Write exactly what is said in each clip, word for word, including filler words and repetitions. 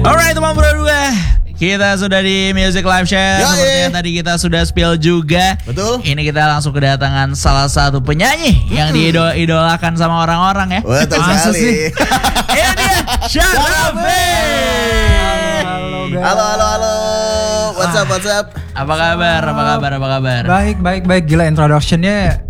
Alright teman berdua, kita sudah di Music Live Chat. Seperti yang tadi kita sudah spill juga. Betul. Ini kita langsung kedatangan salah satu penyanyi hmm. yang diidolakan sama orang-orang ya. Betul sekali. Ini dia Syarafi. Halo halo halo. What's up what's up? Apa kabar? Apa kabar? Apa kabar? Baik baik baik. Gila introduction-nya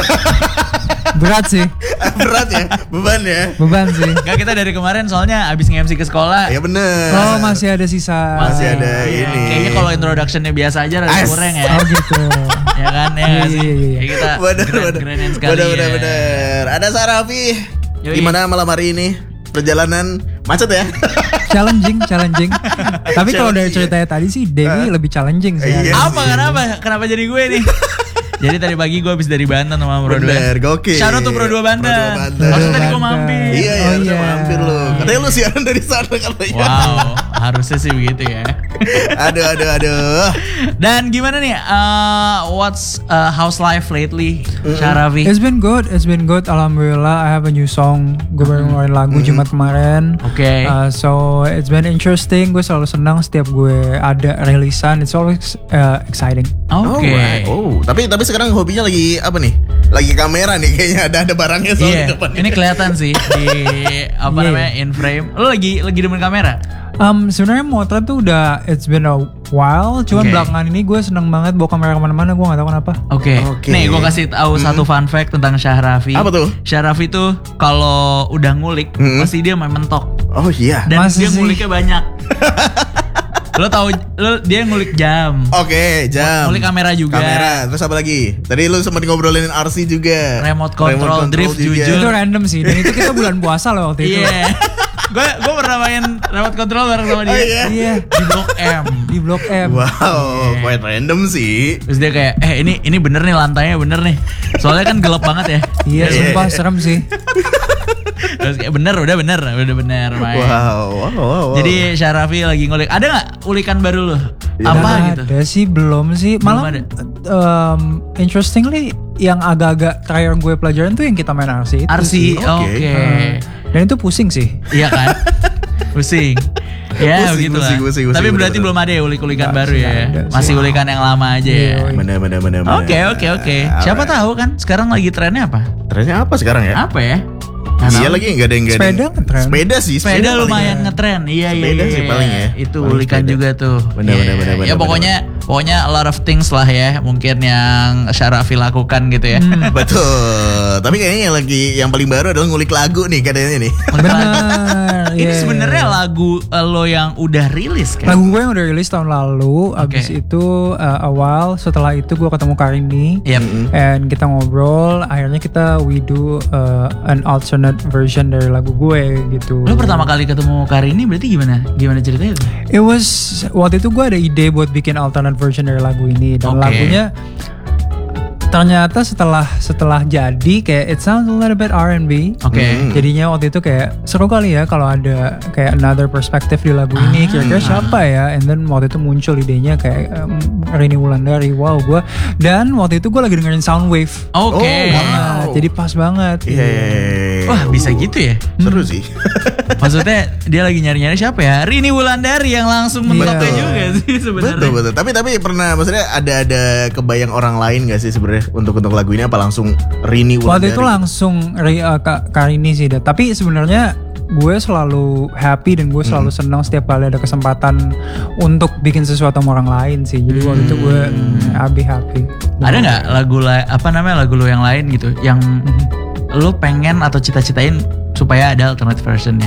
berat sih. Berat ya, beban ya. Beban sih. Enggak, kita dari kemarin soalnya abis nge-M C ke sekolah. Ya bener. Oh masih ada sisa. Masih ada ya, ini. Kayaknya kalau introductionnya biasa aja rada kurang ya. Oh gitu. Ya kan, ya Iya, sih. iya, iya. Ya, kita Bener keren, bener. kerenin sekali Bener ya. bener bener. Ada Syarafi. Yoi. Gimana malam hari ini? Perjalanan macet ya? Challenging, challenging. Tapi kalau dari Challenging, ceritanya tadi sih Dewi lebih challenging sih. Iya. Apa kenapa? Kenapa jadi gue nih? Jadi tadi pagi gue habis dari Banten sama Bro dua. Bener, gokil. Shout out tuh Bro dua Banten. Bro dua Banten. Maksudnya tadi gue Banten. mampir. Iya ya, Oh, harusnya iya. mampir lu. Katanya lu siaran dari sana katanya. Wow, harusnya sih begitu ya. Aduh aduh aduh. Dan gimana nih? Uh, what's uh, how's life lately, Syarafi? It's been good, it's been good. Alhamdulillah, I have a new song. Gue baru ngeluarin lagu Jumat kemarin. Oke. Uh, so it's been interesting. Gue selalu senang setiap gue ada rilisan. It's always uh, exciting. Oke. Alright. Oh, tapi tapi sekarang hobinya lagi apa nih? Lagi kamera nih kayaknya ada ada barangnya soalnya Iya, depan. ini kelihatan sih di apa Yeah. namanya in frame. Lo lagi lagi demen kamera? Um, sebenarnya motret tuh udah it's been a while. Cuman Oke. belakangan ini gue seneng banget bawa kamera kemana-mana. Gue nggak tahu kenapa. Oke. Oke. Nih gue kasih tahu satu fun fact tentang Syarafi. Apa tuh? Syarafi tuh kalau udah ngulik Hmm. pasti dia main mentok. Oh iya. Dan Masa dia sih? nguliknya banyak. Lo tahu lo dia ngulik jam. Oke, jam. Ngulik kamera juga. Kamera, terus apa lagi? Tadi lu sempat ngobrolin R C juga. Remote control, drift, juga. jujur. Itu random sih. Dan itu kita bulan puasa loh waktu itu. Iya. Gue gue pernah main remote control bareng sama dia. Oh, iya? Iya. Di Blok M. Di Blok M. Wow, quite random sih. Terus dia kayak, eh ini ini bener nih lantainya bener nih. Soalnya kan gelap banget ya. Iya, Iya. sumpah serem sih. Terus kayak bener, udah bener, udah bener main. Wow, wow, wow, wow. Jadi Syarafi lagi ngulik. Ada nggak ulikan baru lo? Iya. Apa Nggak gitu? Ada sih, belum sih. Belum Malah ada. um, interestingly yang agak-agak terakhir gue pelajaran tuh yang kita main R C itu. R C, sih. oke. Oke. Uh, dan itu pusing sih. Iya kan? Pusing. Ya Pusing, begitulah. pusing, pusing, pusing, Tapi bener, berarti bener. belum ada ya ulik-ulikan Nggak baru sih, ya. nggak ada sih. Masih ulikan yang lama aja ya. Iya, iya. Bener bener bener. bener. Oke oke oke. Siapa tahu kan sekarang lagi trennya apa? Trennya apa sekarang ya? Apa ya? Iya lagi nggak ada yang nggak ada yang- Sepeda ngetren. Sepeda sih. Sepeda paling lumayan ya. ngetren. Iya iya. Sepeda iya, sih iya. paling ya. Itu Paling ulikan sepeda. juga tuh. Bener, Iya. bener, bener, Ya bener, pokoknya pokoknya a lot of things lah ya mungkin yang Syarafi lakukan gitu ya. Hmm. Betul. Tapi kayaknya yang lagi yang paling baru adalah ngulik lagu nih katanya nih. Benar. Ini iya. sebenarnya lagu uh, lo yang udah rilis kan? Lagu gue yang udah rilis tahun lalu. Abis Oke. itu uh, awal setelah itu gue ketemu Karini. Yep. And kita ngobrol, akhirnya kita we do uh, an alternate version dari lagu gue gitu. Lo pertama kali ketemu Karini berarti gimana? Gimana ceritanya tuh? It was waktu itu gue ada ide buat bikin alternate version dari lagu ini dan Oke. lagunya ternyata setelah setelah jadi kayak it sounds a little bit R and B. Oke. Hmm. Jadinya waktu itu kayak seru kali ya kalau ada kayak another perspective di lagu ini. Ah. Kira-kira siapa ya? And then waktu itu muncul idenya kayak um, Rini Wulandari. Wow, gue dan waktu itu gue lagi dengerin Soundwave. Oke. Oh, wow. Nah, jadi pas banget. Iya. iya, iya. Wah bisa Uh, gitu ya? Seru sih. Maksudnya dia lagi nyari-nyari siapa ya? Rini Wulandari yang langsung mentoknya Iya. juga sih sebenarnya. Betul betul. Tapi tapi pernah maksudnya ada ada kebayang orang lain gak sih sebenarnya untuk untuk lagu ini apa langsung Rini Wulandari? Waktu itu langsung Ri, uh, Kak Karini sih. Tapi sebenarnya gue selalu happy dan gue selalu senang setiap kali ada kesempatan untuk bikin sesuatu sama orang lain sih. Jadi waktu itu gue mm, I'll be happy. Ada nggak lagu la- apa namanya lagu lo yang lain gitu yang lo pengen atau cita-citain supaya ada alternate versionnya?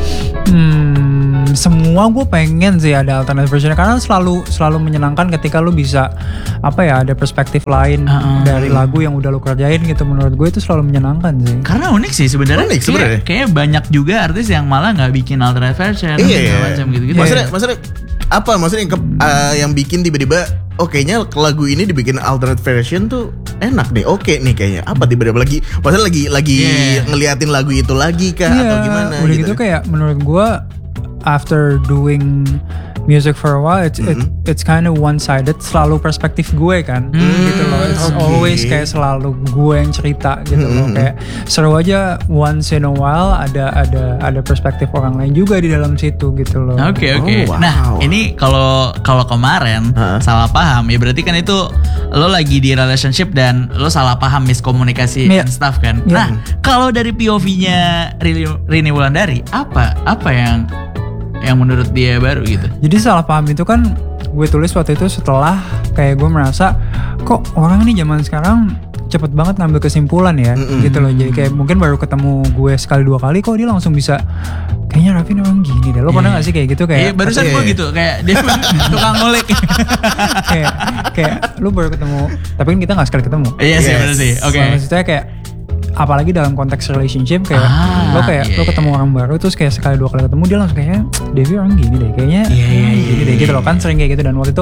Hmm, semua gue pengen sih ada alternate version karena selalu selalu menyenangkan ketika lu bisa apa ya ada perspektif lain Uh-uh. dari lagu yang udah lu kerjain gitu. Menurut gue itu selalu menyenangkan sih. Karena unik sih sebenarnya. Unik sebenarnya. Kayak- Kayaknya banyak juga artis yang malah nggak bikin alternate version Iya, segala iya. macam gitu-gitu. Maksudnya, maksudnya apa? Maksudnya yang, ke, uh, yang bikin tiba-tiba, oh kayaknya lagu ini dibikin alternate version tuh enak nih. Oke nih kayaknya. Apa tiba-tiba lagi? Maksudnya lagi lagi Yeah. ngeliatin lagu itu lagi kah atau gimana? udah gitu, kayak menurut gue after doing music for a while, it's it, it's kind of one sided. Selalu perspektif gue kan, gitu loh. It's okay. always kayak selalu gue yang cerita gitu loh. Kayak seru aja once in a while ada ada ada perspektif orang lain juga di dalam situ gitu loh. Oke oke. Oh, wow. Nah ini kalau kalau kemarin Huh? salah paham ya berarti kan itu lo lagi di relationship dan lo salah paham miskomunikasi Yeah. and stuff kan. Yeah. Nah kalau dari P O V-nya Rini, Rini Wulandari apa apa yang yang menurut dia baru gitu? Jadi salah paham itu kan gue tulis waktu itu setelah kayak gue merasa kok orang ini zaman sekarang cepet banget ngambil kesimpulan ya, Mm-mm. gitu loh. Jadi kayak mungkin baru ketemu gue sekali dua kali kok dia langsung bisa kayaknya Raffi orang gini deh. Lo pernah gak sih kayak gitu Iya kayak barusan Iya, gue iya. gitu kayak dia tukang ngulik. kayak kayak lu baru ketemu tapi kan kita gak sekali ketemu. Iya sih Yes. benar sih. Oke. So, maksudnya kayak apalagi dalam konteks relationship kayak Ah, lo kayak iya, lo ketemu iya. orang baru terus kayak sekali dua kali ketemu dia langsung kayak Devi orang gini deh kayaknya Iya, iya, orang iya, gini deh iya, gitu loh kan sering kayak gitu dan waktu itu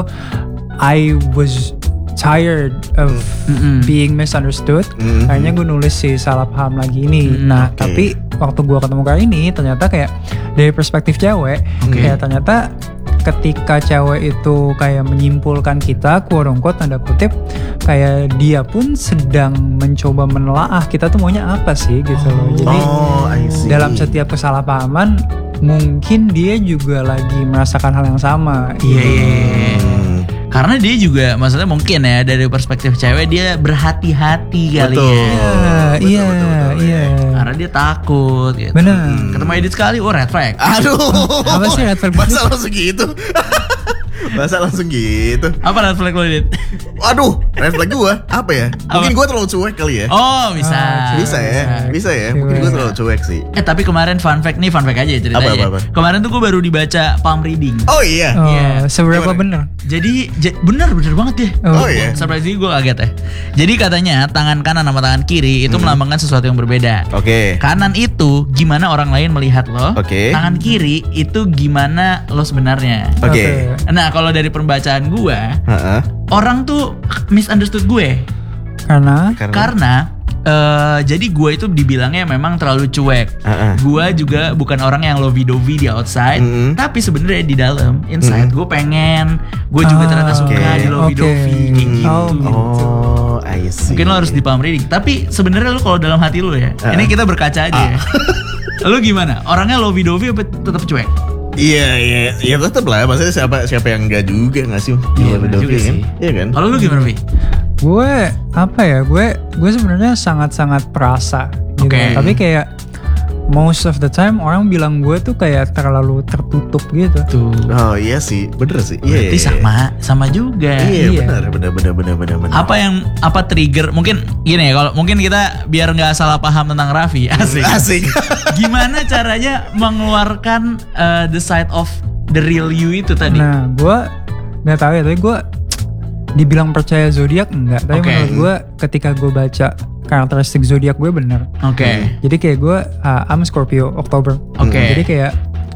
I was tired of Mm-mm. being misunderstood. Mm-mm. Akhirnya gue nulis si salah paham lagi ini. Mm, Nah oke. tapi waktu gue ketemu kali ini ternyata kayak dari perspektif cewek Oke. kayak ternyata ketika cewek itu kayak menyimpulkan kita quote unquote tanda kutip kayak dia pun sedang mencoba menelaah kita tuh maunya apa sih gitu loh. Jadi Oh, I see. dalam setiap kesalahpahaman mungkin dia juga lagi merasakan hal yang sama. Iya iya. iya. Hmm. Karena dia juga maksudnya mungkin ya dari perspektif cewek dia berhati-hati kali Betul. ya. Iya, Betul, iya, betul, betul, iya. Karena dia takut gitu. Bener. Ketemu Edit sekali, oh red flag. Aduh. Apa sih red flag? Masa langsung gitu? Masa langsung gitu? Apa red flag lo Edit? Waduh, red flag gua apa ya? Mungkin gua terlalu cuek kali ya. Oh bisa. Ah, Bisa ya, bisa ya. Mungkin gua terlalu cuek sih. Eh tapi kemarin fun fact nih, fun fact aja ceritanya. Apa, apa, apa? Kemarin tuh gue baru dibaca palm reading. Oh iya. Oh, Iya. seberapa Gimana? bener? Jadi j- bener bener banget ya. Oh, iya. Surprise gue kaget ya. Jadi katanya tangan kanan sama tangan kiri itu melambangkan sesuatu yang berbeda. Oke. Kanan itu gimana orang lain melihat lo. Oke. Tangan kiri itu gimana lo sebenarnya. Oke. Nah kalau dari pembacaan gue, Heeh. orang tuh misunderstood gue Karena Karena karena eh, jadi gue itu dibilangnya memang terlalu cuek. Heeh. Gue juga bukan orang yang lovey-dovey di outside, Mm-mm. tapi sebenarnya di dalam, inside gue pengen, gue juga Ah, ternyata suka oke. di lovey-dovey Oke. kayak gitu. Oh, gitu. Oh, I see. Mungkin lo harus di palm reading, tapi sebenarnya lo kalau dalam hati lo ya, Ah. ini kita berkaca aja ya. Lo gimana? Orangnya lovey-dovey apa tetap cuek? Iya, iya, iya tetap lah. Maksudnya siapa siapa yang enggak juga nggak sih? Iya, bener betul juga kan? sih. Iya kan? Kalau lo gimana, Vi? gue apa ya gue gue sebenarnya sangat-sangat perasa gitu. Oke. Tapi kayak most of the time orang bilang gue tuh kayak terlalu tertutup gitu. Tuh. Oh iya sih, bener sih. Iya. Berarti iya, sama, sama juga. Iya, Iya. benar, benar, benar, benar, benar, benar. Apa yang apa trigger? Mungkin gini ya, kalau mungkin kita biar nggak salah paham tentang Raffi, asik. Asik. Gimana caranya mengeluarkan uh, the side of the real you itu tadi? Nah gue nggak tahu ya tapi gue dibilang percaya zodiak enggak. Tapi Oke. menurut gue ketika gue baca karakteristik zodiak gue bener. Oke. Jadi kayak gue uh, I'm Scorpio Oktober. Oke. Jadi kayak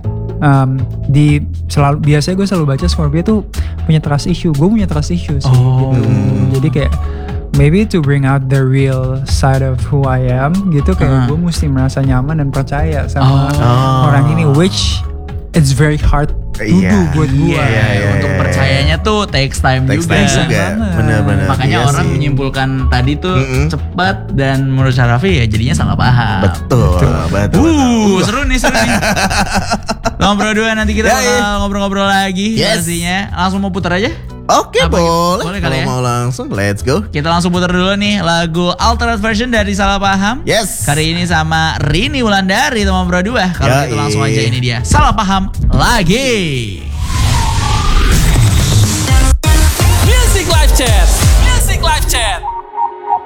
um, di selalu biasanya gue selalu baca Scorpio tuh punya trust issue. Gue punya trust issue sih. Oh. Gitu. Jadi kayak maybe to bring out the real side of who I am gitu kayak Uh. gue mesti merasa nyaman dan percaya sama Oh. orang ini, which it's very hard to Iya. do buat gue. Iya, Iya, iya, untuk iya. percayanya tuh takes time Takes juga. time Takes time juga. banget. Benar-benar. Makanya Iya orang sih. menyimpulkan tadi tuh Mm-mm. cepat dan menurut Raffi ya jadinya salah paham. Betul, betul. Uh, seru nih, seru nih. Ngobrol dua nanti kita Ya, bakal ya. ngobrol-ngobrol lagi Yes. pastinya. Langsung mau putar aja? Oke, Apa gitu? boleh. Boleh kali Kalau ya? mau langsung, let's go. Kita langsung putar dulu nih lagu alternate version dari Salah Paham. Yes. Kali ini sama Rini Wulandari teman berdua. Kalau Yoi. gitu langsung aja ini dia Salah Paham lagi.